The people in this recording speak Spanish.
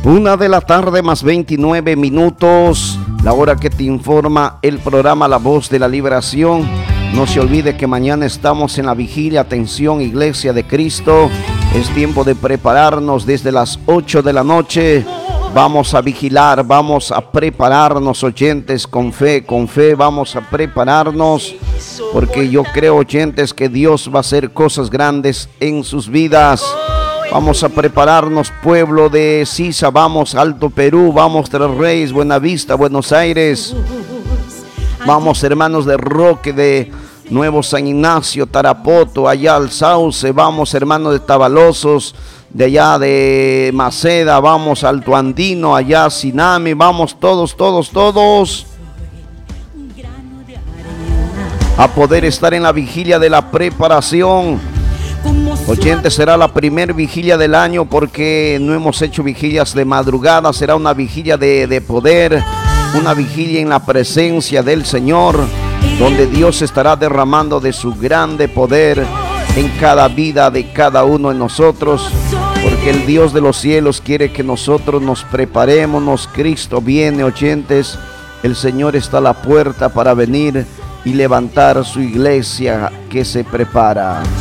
1:29 p.m, la hora que te informa el programa La Voz de la Liberación. No se olvide que mañana estamos en la vigilia. Atención, Iglesia de Cristo, es tiempo de prepararnos desde las 8 de la noche. Vamos a vigilar, vamos a prepararnos, oyentes, con fe, vamos a prepararnos, porque yo creo, oyentes, que Dios va a hacer cosas grandes en sus vidas. Vamos a prepararnos, pueblo de Sisa, vamos Alto Perú, vamos Tres Reyes, Buenavista, Buenos Aires. Vamos, hermanos de Roque, de Nuevo San Ignacio, Tarapoto, allá al Sauce. Vamos, hermanos de Tabalosos, de allá de Maceda. Vamos Alto Andino, allá Sinami. Vamos todos a poder estar en la vigilia de la preparación. Oyentes, será la primer vigilia del año, porque no hemos hecho vigilias de madrugada. Será una vigilia de poder, una vigilia en la presencia del Señor, donde Dios estará derramando de su grande poder en cada vida de cada uno de nosotros, porque el Dios de los cielos quiere que nosotros nos preparemos. Cristo viene, oyentes, el Señor está a la puerta para venir y levantar su iglesia que se prepara.